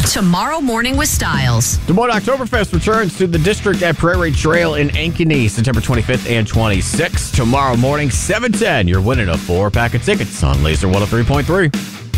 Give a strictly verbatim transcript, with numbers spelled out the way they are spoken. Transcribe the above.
Tomorrow Morning with Styles. Des Moines Oktoberfest returns to the district at Prairie Trail in Ankeny, September twenty-fifth and twenty-sixth. Tomorrow morning, seven ten, you're winning a four-pack of tickets on Laser one oh three point three.